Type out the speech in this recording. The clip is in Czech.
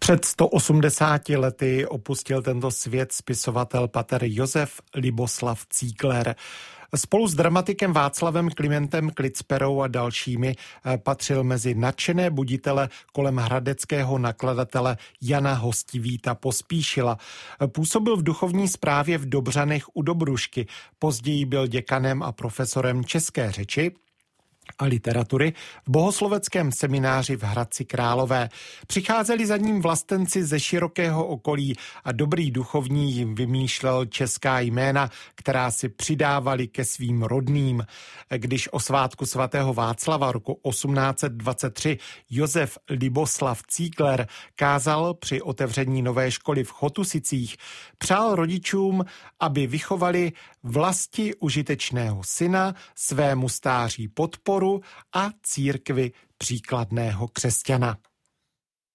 Před 180 lety opustil tento svět spisovatel pater Josef Liboslav Cíkler. Spolu s dramatikem Václavem Klimentem Klicperou a dalšími patřil mezi nadšené buditele kolem hradeckého nakladatele Jana Hostivíta Pospíšila. Působil v duchovní správě v Dobřanech u Dobrušky, později byl děkanem a profesorem české řeči a literatury v bohosloveckém semináři v Hradci Králové. Přicházeli za ním vlastenci ze širokého okolí a dobrý duchovní jim vymýšlel česká jména, která si přidávali ke svým rodným. Když o svátku svatého Václava roku 1823 Josef Liboslav Cíkler kázal při otevření nové školy v Chotusicích, přál rodičům, aby vychovali vlasti užitečného syna, svému stáří podporu a církvi příkladného křesťana.